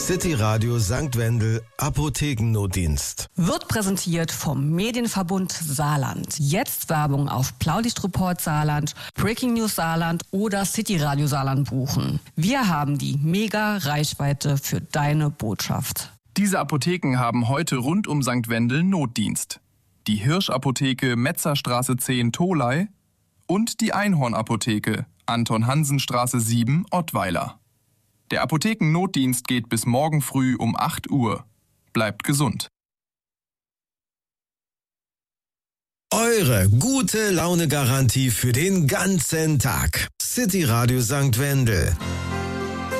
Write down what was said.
City Radio St. Wendel Apothekennotdienst. Wird präsentiert vom Medienverbund Saarland. Jetzt Werbung auf Blaulichtreport Saarland, Breaking News Saarland oder City Radio Saarland buchen. Wir haben die Mega-Reichweite für deine Botschaft. Diese Apotheken haben heute rund um St. Wendel Notdienst. Die Hirsch-Apotheke Metzerstraße 10 Tholey und die Einhorn-Apotheke Anton-Hansen-Straße 7 Ottweiler. Der Apothekennotdienst geht bis morgen früh um 8 Uhr. Bleibt gesund. Eure gute Laune-Garantie für den ganzen Tag. City Radio St. Wendel.